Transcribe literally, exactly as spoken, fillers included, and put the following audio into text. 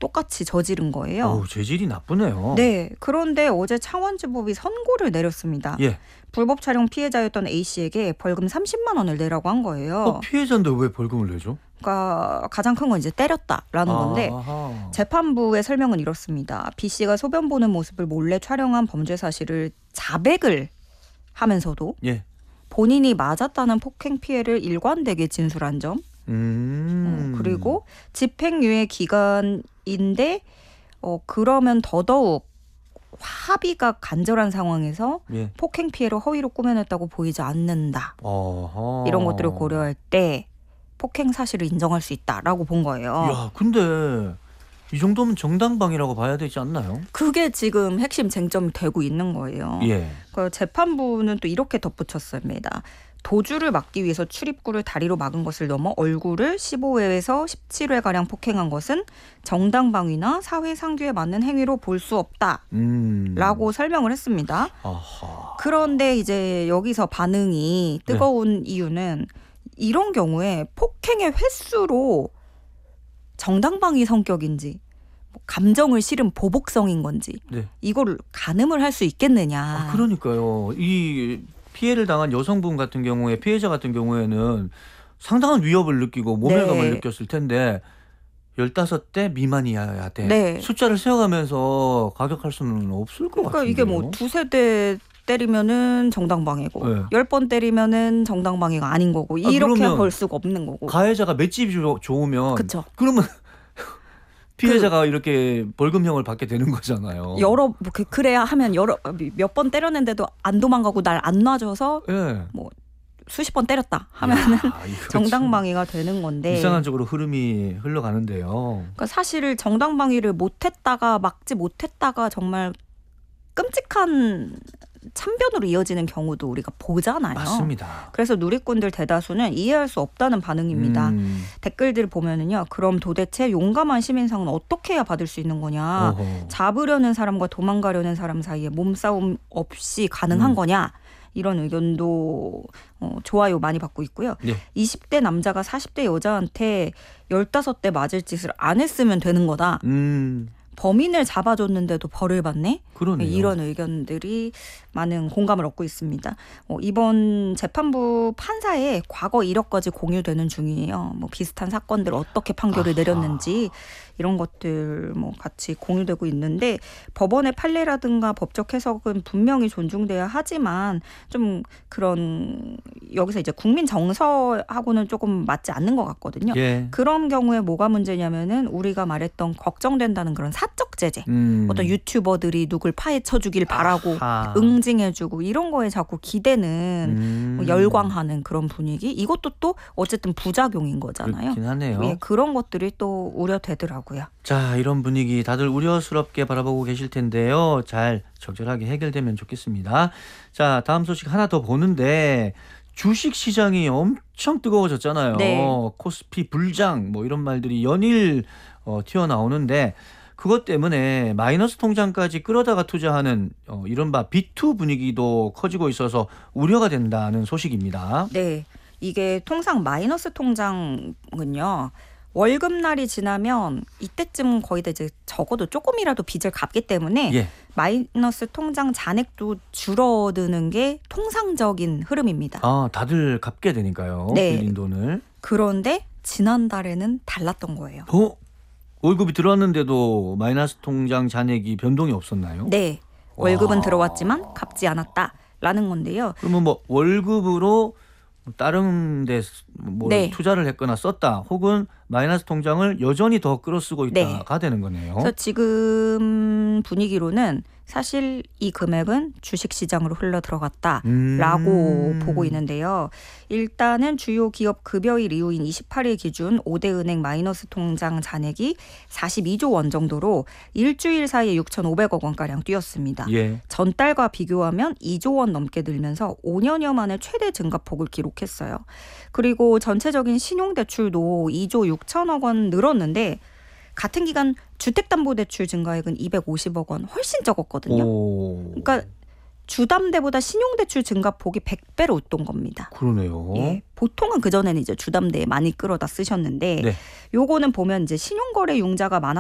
똑같이 저지른 거예요. 오, 재질이 나쁘네요. 네. 그런데 어제 창원지법이 선고를 내렸습니다. 예. 불법 촬영 피해자였던 A씨에게 벌금 삼십만 원을 내라고 한 거예요. 어, 피해자인데 왜 벌금을 내죠? 그러니까 가장 큰 건 이제 때렸다라는 건데 아하. 재판부의 설명은 이렇습니다. B씨가 소변 보는 모습을 몰래 촬영한 범죄 사실을 자백을 하면서도 예. 본인이 맞았다는 폭행 피해를 일관되게 진술한 점. 음. 어, 그리고 집행유예 기간인데 어, 그러면 더더욱 합의가 간절한 상황에서 예. 폭행 피해를 허위로 꾸며냈다고 보이지 않는다. 어허. 이런 것들을 고려할 때 폭행 사실을 인정할 수 있다라고 본 거예요. 야, 근데 이 정도면 정당방위라고 봐야 되지 않나요? 그게 지금 핵심 쟁점이 되고 있는 거예요. 예. 그 재판부는 또 이렇게 덧붙였습니다. 도주를 막기 위해서 출입구를 다리로 막은 것을 넘어 얼굴을 십오 회에서 십칠 회가량 폭행한 것은 정당방위나 사회상규에 맞는 행위로 볼 수 없다라고 음. 설명을 했습니다. 아하. 그런데 이제 여기서 반응이 뜨거운 네. 이유는 이런 경우에 폭행의 횟수로 정당방위 성격인지 감정을 실은 보복성인 건지 네. 이거를 가늠을 할 수 있겠느냐. 아, 그러니까요. 이 피해를 당한 여성분 같은 경우에 피해자 같은 경우에는 상당한 위협을 느끼고 모멸감을 네. 느꼈을 텐데 열다섯 대 미만이어야 돼. 네. 숫자를 세워가면서 가격할 수는 없을 것 그러니까 같은데요. 이게 뭐 두세 대 때리면은 정당방위고 네. 열 번 때리면은 정당방위가 아닌 거고 아, 이렇게 볼 수가 없는 거고. 가해자가 맷집이 좋으면 그쵸. 그러면 피해자가 그, 이렇게 벌금형을 받게 되는 거잖아요. 여러 뭐 그, 그래야 하면 여러 몇 번 때렸는데도 안 도망가고 날 안 놔줘서 네. 뭐 수십 번 때렸다 하면은 야, 정당방위가 되는 건데 이상한 쪽으로 흐름이 흘러가는데요. 그러니까 사실 정당방위를 못했다가 막지 못했다가 정말 끔찍한 참변으로 이어지는 경우도 우리가 보잖아요. 맞습니다. 그래서 누리꾼들 대다수는 이해할 수 없다는 반응입니다. 음. 댓글들 보면은요. 그럼 도대체 용감한 시민상은 어떻게 해야 받을 수 있는 거냐. 어허. 잡으려는 사람과 도망가려는 사람 사이에 몸싸움 없이 가능한 음. 거냐. 이런 의견도 어, 좋아요 많이 받고 있고요. 네. 이십 대 남자가 사십 대 여자한테 열다섯 대 맞을 짓을 안 했으면 되는 거다. 음. 범인을 잡아줬는데도 벌을 받네? 그러네요. 이런 의견들이 많은 공감을 얻고 있습니다. 어, 이번 재판부 판사의 과거 이력까지 공유되는 중이에요. 뭐 비슷한 사건들 어떻게 판결을 아하. 내렸는지 이런 것들 뭐 같이 공유되고 있는데 법원의 판례라든가 법적 해석은 분명히 존중돼야 하지만 좀 그런 여기서 이제 국민 정서하고는 조금 맞지 않는 것 같거든요. 예. 그런 경우에 뭐가 문제냐면은 우리가 말했던 걱정된다는 그런 사적 제재, 음. 어떤 유튜버들이 누굴 파헤쳐 주길 바라고 아하. 응징해주고 이런 거에 자꾸 기대는 음. 뭐 열광하는 그런 분위기. 이것도 또 어쨌든 부작용인 거잖아요. 그렇긴 하네요. 예, 그런 것들이 또 우려되더라고요. 자, 이런 분위기 다들 우려스럽게 바라보고 계실 텐데요. 잘 적절하게 해결되면 좋겠습니다. 자, 다음 소식 하나 더 보는데 주식 시장이 엄청 뜨거워졌잖아요. 네. 코스피 불장 뭐 이런 말들이 연일 어, 튀어나오는데 그것 때문에 마이너스 통장까지 끌어다가 투자하는 어, 이른바 비투 분위기도 커지고 있어서 우려가 된다는 소식입니다. 네, 이게 통상 마이너스 통장은요. 월급날이 지나면 이때쯤 거의 다 이제 적어도 조금이라도 빚을 갚기 때문에 예. 마이너스 통장 잔액도 줄어드는 게 통상적인 흐름입니다. 아, 다들 갚게 되니까요. 네. 빌린 돈을. 그런데 지난달에는 달랐던 거예요. 어? 월급이 들어왔는데도 마이너스 통장 잔액이 변동이 없었나요? 네. 월급은 와. 들어왔지만 갚지 않았다라는 건데요. 그러면 뭐 월급으로 다른 데 뭐 네. 투자를 했거나 썼다 혹은 마이너스 통장을 여전히 더 끌어쓰고 있다가 네. 되는 거네요. 그래서 지금 분위기로는 사실 이 금액은 주식시장으로 흘러 들어갔다라고 음. 보고 있는데요. 일단은 주요 기업 급여일 이후인 이십팔 일 기준 오 대 은행 마이너스 통장 잔액이 사십이조 원 정도로 일주일 사이에 육천오백억 원가량 뛰었습니다. 예. 전달과 비교하면 이조 원 넘게 늘면서 오 년여 만에 최대 증가폭을 기록했어요. 그리고 전체적인 신용대출도 이조 육천억 원 늘었는데 같은 기간 주택담보대출 증가액은 이백오십억 원 훨씬 적었거든요. 오. 그러니까 주담대보다 신용대출 증가폭이 백 배로 웃돈 겁니다. 그러네요. 예, 보통은 그전에는 이제 주담대에 많이 끌어다 쓰셨는데 네. 요거는 보면 이제 신용거래 융자가 많았